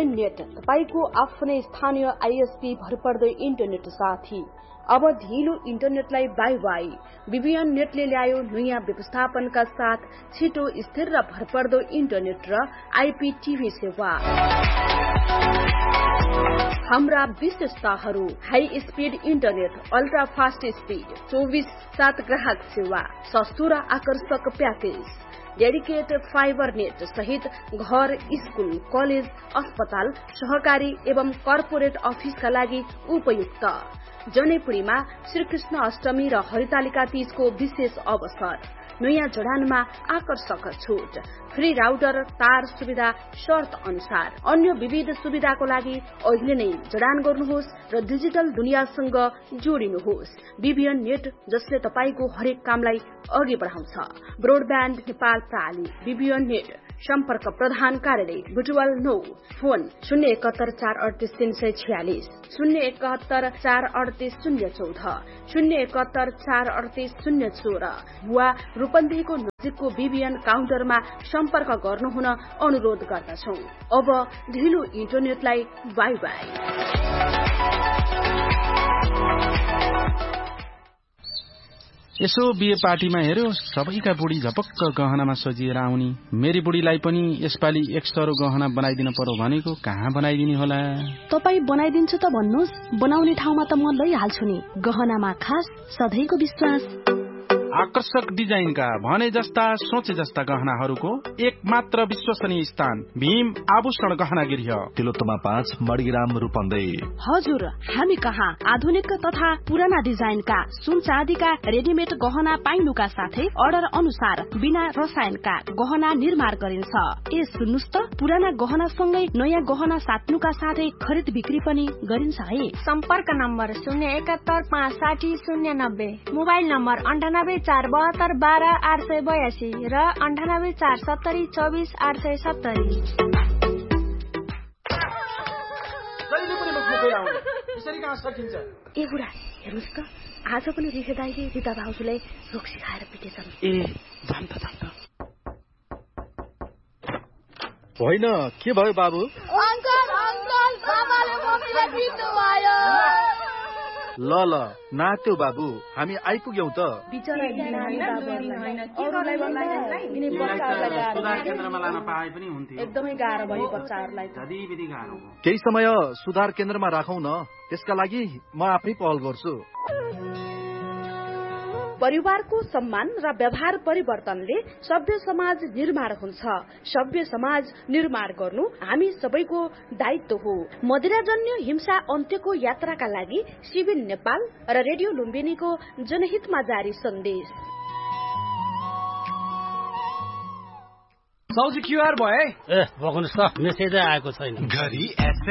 बिबिएन net तपाईको आफ्नै स्थानीय आईएसपी भरपर्दो इन्टरनेट साथी। अब ढिलो इन्टरनेटलाई बाई बाई। बिबिएन नेटले ल्यायो नयाँ व्यवस्थापनका साथ छिटो स्थिर र भरपर्दो इन्टरनेट र आईपीटीभी सेवा। हाम्रा विशेषताहरू: high speed internet, ultra fast speed, 24/7 ग्राहक सेवा, सस्तो र आकर्षक प्याकेज, डेडिकेटेड फाइबर नेट सहित घर, स्कूल, कलेज, अस्पताल, सहकारी एवं कर्पोरेट अफिसका लागि उपयुक्त। जनेपुरीमा श्रीकृष्ण अष्टमी र हरितालिका तीजको विशेष अवसर। नयाँ जडानमा आकर्षक छुट, फ्री राउटर, तार सुविधा शर्त अनुसार। अन्य विविध सुविधाको लागि अहिले नै जडान गर्नुहोस् र डिजिटल दुनियाँसँग जोडिनुहोस्। बिबिएन नेट, जसले तपाईको हरेक कामलाई अघि बढाउँछ। ब्रोडब्यान्ड नेपाल प्रणाली बिबिएन नेट। सम्पर्क प्रधान कार्यालय बुटवल 9, फोन 071438346, 071438014, 071438016 वा रूपन्देहीको नजिकको बिबिएन काउन्टरमा सम्पर्क गर्नुहुन अनुरोध गर्दछौं। अब ढिलो इन्टरनेटलाई बाई बाई। यसो बिहे पार्टीमा हेर्यो, सबैका बुढी झपक्क गहनामा सजिएर आउनी। मेरी बुढीलाई पनि यसपालि 100 गहना बनाइदिन पर्यो भनेको, कहाँ बनाइदिने होला? तपाई बनाइदिन्छु त भन्नुहोस्, बनाउने ठाउँमा त म लैहाल्छु नि। गहनामा खास सधैँको विश्वास। आकर्षक डिजाइनका भने जस्ता सोचे जस्ता गहनाहरूको एकमात्र विश्वसनीय स्थान भीम आभूषण गहना गृह, तिलोत्तमा 5, मणिग्राम, रूपन्देही। हजुर, हामी कहाँ आधुनिक तथा पुराना डिजाइनका सुन चाँदीका रेडिमेड गहना पाइनुका साथै अर्डर अनुसार बिना रसायनका गहना निर्माण गरिन्छ। ए सुन्नुस् त, पुराना गहना सँगै नयाँ गहना साट्नुका साथै खरिद बिक्री पनि गरिन्छ है। सम्पर्क नम्बर 071560090, मोबाइल नम्बर 9847272882 र 9847024870। ए बुढा, हेर्नुस् त, आज पनि रिखे दाइले रिता भाउजूलाई रोक्सी खाएर पिटेछन्। ए जान त होइन, के भयो बाबु? अंकल आमाले मम्मीलाई पिट्नु भयो। ल नाच्यौ बाबु, हामी आइपुग्यौं त। सुधार केन्द्रमा लान पाए पनि हुन्थ्यो। एकदमै गाह्रो भयो बच्चाहरूलाई त। केही समय सुधार केन्द्रमा राखौं न, त्यसका लागि म आफै पहल गर्छु। परिवारको सम्मान र व्यवहार परिवर्तनले सभ्य समाज निर्माण हुन्छ। सभ्य समाज निर्माण गर्नु हामी सबैको दायित्व हो। मदिराजन्य हिंसा अन्त्यको यात्राका लागि सिभिल नेपाल र रेडियो लुम्बिनीको जनहितमा जारी सन्देश। सौजी क्युआर भयो है? ए बग्नुस् त, मेसेजै आएको छैन। घरि